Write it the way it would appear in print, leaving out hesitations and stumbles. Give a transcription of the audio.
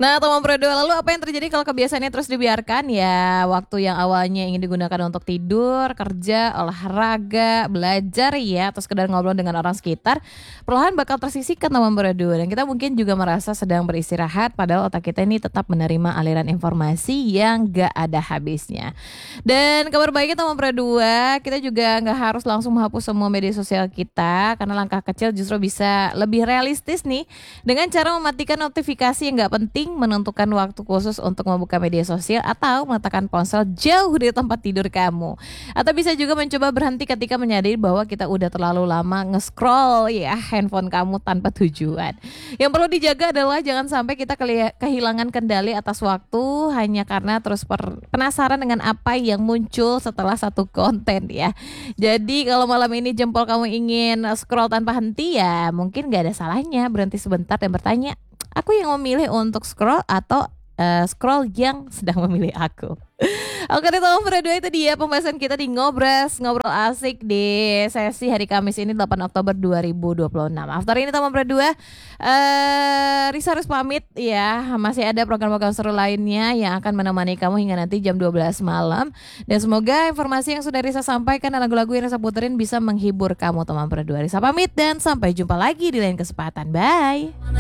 Nah, teman Pro 2, lalu apa yang terjadi kalau kebiasaannya terus dibiarkan? Ya, waktu yang awalnya ingin digunakan untuk tidur, kerja, olahraga, belajar ya, atau sekedar ngobrol dengan orang sekitar, perlahan bakal tersisihkan teman Pro 2. Dan kita mungkin juga merasa sedang beristirahat, padahal otak kita ini tetap menerima aliran informasi yang gak ada habisnya. Dan kabar baiknya teman Pro 2, kita juga nggak harus langsung menghapus semua media sosial kita, karena langkah kecil justru bisa lebih realistis nih, dengan cara mematikan notifikasi yang nggak penting, menentukan waktu khusus untuk membuka media sosial, atau meletakkan ponsel jauh dari tempat tidur kamu. Atau bisa juga mencoba berhenti ketika menyadari bahwa kita udah terlalu lama nge-scroll ya handphone kamu tanpa tujuan. Yang perlu dijaga adalah jangan sampai kita kehilangan kendali atas waktu hanya karena terus penasaran dengan apa yang muncul setelah satu konten ya. Jadi kalau malam ini jempol kamu ingin scroll tanpa henti, ya mungkin gak ada salahnya berhenti sebentar dan bertanya, aku yang memilih untuk scroll atau scroll yang sedang memilih aku. Oke deh teman Pro 2, itu dia pembahasan kita di Ngobras, ngobrol asik di sesi hari Kamis ini 8 Oktober 2026. After ini teman Pro 2, Risa harus pamit ya. Masih ada program-program seru lainnya yang akan menemani kamu hingga nanti jam 12 malam. Dan semoga informasi yang sudah Risa sampaikan dan lagu-lagu yang Risa puterin bisa menghibur kamu teman Pro 2. Risa pamit dan sampai jumpa lagi di lain kesempatan. Bye.